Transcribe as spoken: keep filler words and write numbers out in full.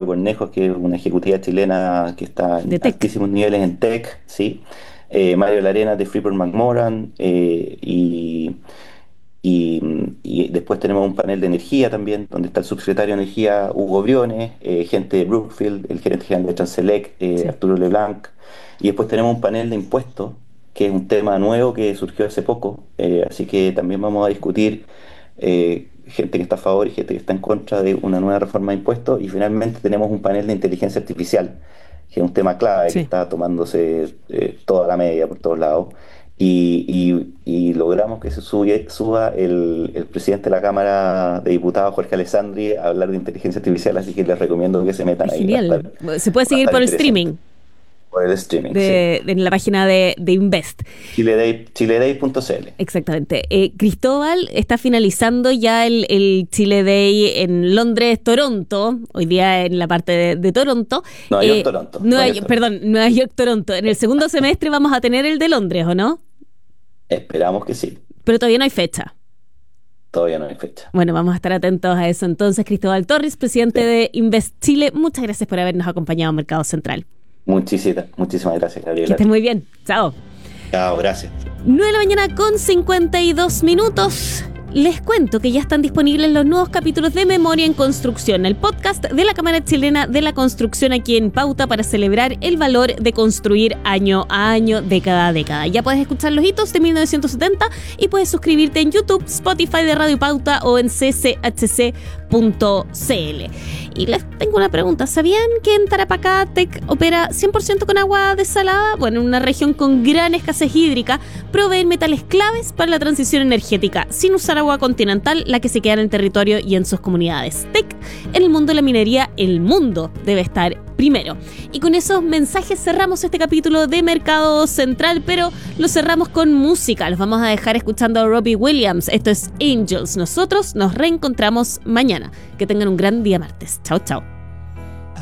Cornejo, que es una ejecutiva chilena que está en De Tech. altísimos niveles en tech, ¿sí? Eh, Mario Larena de Freeport McMoran, eh, y, y, y después tenemos un panel de energía también, donde está el subsecretario de Energía, Hugo Briones, eh, gente de Brookfield, el gerente general de Transelec, eh, Sí. Arturo Leblanc, y después tenemos un panel de impuestos, que es un tema nuevo que surgió hace poco, eh, así que también vamos a discutir, eh, gente que está a favor y gente que está en contra de una nueva reforma de impuestos, y finalmente tenemos un panel de inteligencia artificial, que es un tema clave que Sí. está tomándose eh, toda la media por todos lados. Y, y- y logramos que se sube- suba el, el presidente de la Cámara de Diputados, Jorge Alessandri, a hablar de inteligencia artificial, así que les recomiendo que se Ah, metan ahí, va a estar, genial. Se puede va a seguir estar por el interesante. streaming Por el streaming, sí. de, de la página de, de Invest. Chileday, chileday punto c l. Exactamente. Eh, Cristóbal está finalizando ya el, el Chile Day en Londres, Toronto, hoy día en la parte de, de Toronto. Nueva York, Eh, Toronto. Nueva, Nueva York, York- Toronto. perdón, Nueva York, Toronto. En el segundo semestre vamos a tener el de Londres, ¿o no? Esperamos que sí. Pero todavía no hay fecha. Todavía no hay fecha. Bueno, vamos a estar atentos a eso. Entonces, Cristóbal Torres, presidente Sí. de Invest Chile, muchas gracias por habernos acompañado a Mercado Central. Muchísimas, muchísimas gracias, Que Gabriela. estés muy bien. Chao. Chao, gracias. nueve de la mañana con cincuenta y dos minutos. Les cuento que ya están disponibles los nuevos capítulos de Memoria en Construcción, el podcast de la Cámara Chilena de la Construcción aquí en Pauta para celebrar el valor de construir año a año, década a década. Ya puedes escuchar los hitos de mil novecientos setenta y puedes suscribirte en YouTube, Spotify de Radio Pauta o en c c h c punto c l. Y les tengo una pregunta. ¿Sabían que en Tarapacá Tec opera cien por ciento con agua desalada? Bueno, en una región con gran escasez hídrica, proveen metales claves para la transición energética, sin usar agua continental, la que se queda en el territorio y en sus comunidades. Tec, en el mundo de la minería, el mundo debe estar primero. Y con esos mensajes cerramos este capítulo de Mercado Central, pero lo cerramos con música. Los vamos a dejar escuchando a Robbie Williams. Esto es Angels. Nosotros nos reencontramos mañana. Que tengan un gran día martes. Chao, chao.